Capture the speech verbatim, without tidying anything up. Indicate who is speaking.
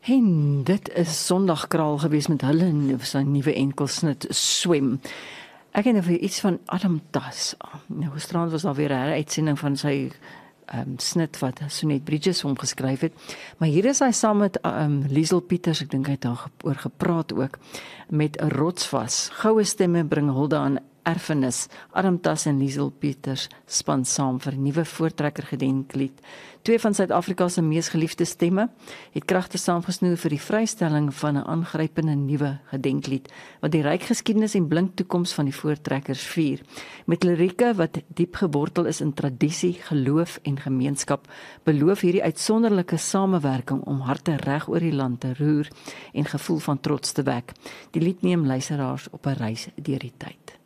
Speaker 1: En dit is Sondagkraal gewees met hulle en sy nuwe enkelsnit Swem. Ek het nou vir iets van Adam Tas. Nou gisterand was daar weer 'n heruitsending van sy um, snit wat Sonet Bridges hom geskryf het. Maar hier is hy saam met um, Liesel Pieters, ek dink hy het daaroor gepraat ook, met 'n Rotsvas. Goue stemme bring hulde aan erfenis. Adam Tas en Liesel Pieters span saam vir 'n nuwe voortrekker gedenklied. Twee van Suid-Afrika se mees geliefde stemme het kragte saamgesnoer vir die vrystelling van 'n aangrypende nuwe gedenklied wat die ryk geskiedenis en blink toekoms van die voortrekkers vier. Met lirieke wat diep gewortel is in tradisie, geloof en gemeenskap, beloof hierdie uitsonderlike samewerking om harte reg oor die land te roer en gevoel van trots te wek. Die lied neem luisteraars op 'n reis deur die tyd.